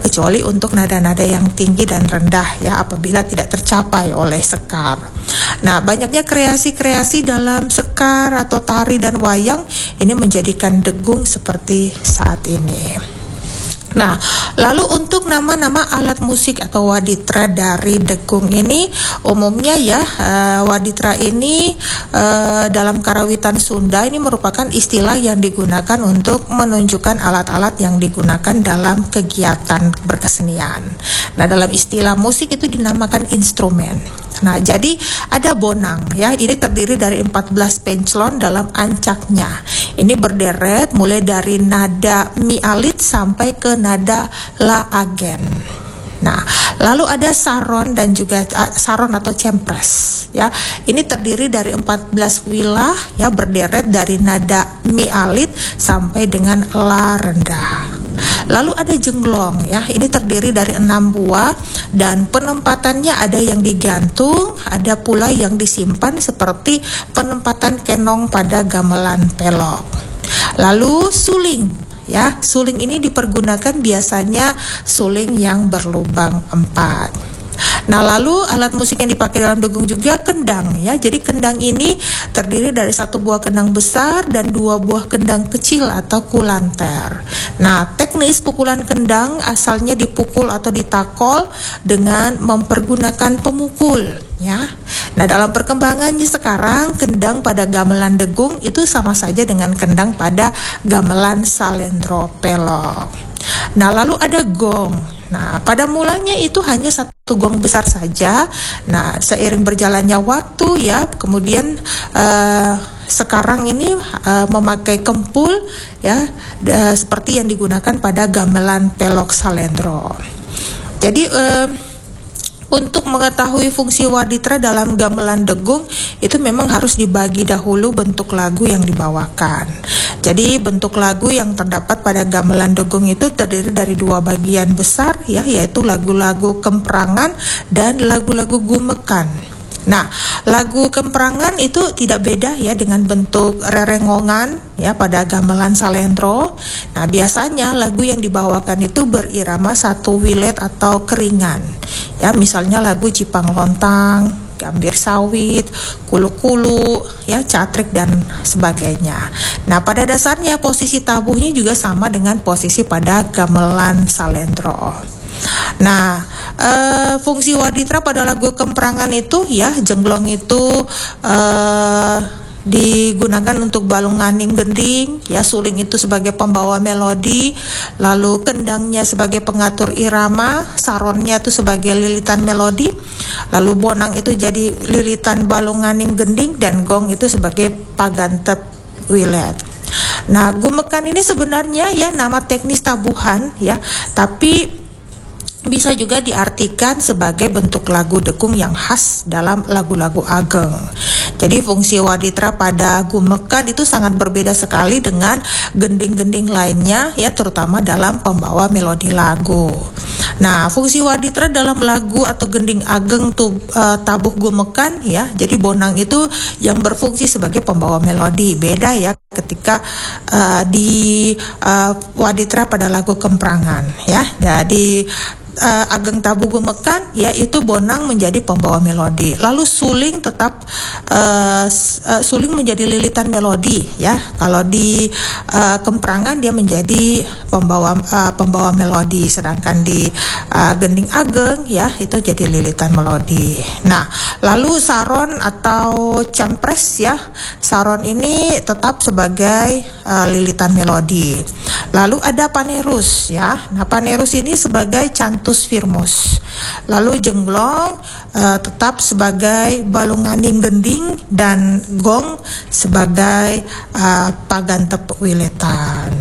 kecuali untuk nada-nada yang tinggi dan rendah ya, apabila tidak tercapai oleh sekar. Nah, banyaknya kreasi-kreasi dalam sekar atau tari dan wayang ini menjadikan degung seperti saat ini. Nah, lalu untuk nama-nama alat musik atau waditra dari degung ini, umumnya ya waditra ini dalam karawitan Sunda ini merupakan istilah yang digunakan untuk menunjukkan alat-alat yang digunakan dalam kegiatan berkesenian. Nah, dalam istilah musik itu dinamakan instrumen. Nah, jadi ada bonang ya, ini terdiri dari 14 penclon dalam ancaknya. Ini berderet mulai dari nada mi alit sampai ke nada la agen. Nah, lalu ada saron dan juga saron atau cempres ya. Ini terdiri dari 14 wilah ya, berderet dari nada mi alit sampai dengan la rendah. Lalu ada jenglong ya, ini terdiri dari 6 buah dan penempatannya ada yang digantung, ada pula yang disimpan seperti penempatan kenong pada gamelan pelok. Lalu suling ya, suling ini dipergunakan biasanya suling yang berlubang 4. Nah, lalu alat musik yang dipakai dalam degung juga kendang ya. Jadi kendang ini terdiri dari 1 buah kendang besar dan 2 buah kendang kecil atau kulanter. Nah, teknis pukulan kendang asalnya dipukul atau ditakol dengan mempergunakan pemukul ya. Nah, dalam perkembangannya sekarang kendang pada gamelan degung itu sama saja dengan kendang pada gamelan salendro pelok. Nah, lalu ada gong. Nah, pada mulanya itu hanya 1 gong besar saja. Nah, seiring berjalannya waktu ya, kemudian sekarang ini memakai kempul ya, seperti yang digunakan pada gamelan pelok salendro. Jadi untuk mengetahui fungsi waditra dalam gamelan degung itu memang harus dibagi dahulu bentuk lagu yang dibawakan. Jadi bentuk lagu yang terdapat pada gamelan degung itu terdiri dari 2 bagian besar ya, yaitu lagu-lagu kemperangan dan lagu-lagu gumekan. Nah, lagu kemperangan itu tidak beda ya dengan bentuk rerengongan ya pada gamelan salendro. Nah, biasanya lagu yang dibawakan itu berirama 1 wilet atau keringan. Ya, misalnya lagu Cipang Lontang, Gambir Sawit, Kulu-Kulu, ya, Catrik dan sebagainya. Nah, pada dasarnya posisi tabuhnya juga sama dengan posisi pada gamelan salendro. Nah, fungsi waditra pada lagu kemperangan itu ya, jenglong itu digunakan untuk balunganing gending ya, suling itu sebagai pembawa melodi, lalu kendangnya sebagai pengatur irama, saronnya itu sebagai lilitan melodi, lalu bonang itu jadi lilitan balunganing gending, dan gong itu sebagai pagantep wilet. Nah, gumekan ini sebenarnya ya nama teknis tabuhan ya, tapi bisa juga diartikan sebagai bentuk lagu degung yang khas dalam lagu-lagu ageng. Jadi fungsi waditra pada gumekan itu sangat berbeda sekali dengan gending-gending lainnya ya, terutama dalam pembawa melodi lagu. Nah, fungsi waditra dalam lagu atau gending ageng tabuh gumekan ya, jadi bonang itu yang berfungsi sebagai pembawa melodi. Beda ya ketika di waditra pada lagu kemperangan ya. Jadi ageng tabuh gumekan yaitu bonang menjadi pembawa melodi, lalu suling tetap suling menjadi lilitan melodi ya. Kalau di kemperangan dia menjadi pembawa melodi, sedangkan di gending ageng ya itu jadi lilitan melodi. Nah, lalu saron atau cempres ya, saron ini tetap sebagai lilitan melodi. Lalu ada panerus ya. Nah, panerus ini sebagai cantus firmus. Lalu jenglong tetap sebagai balunganing gending, dan gong sebagai pagantep wiletan.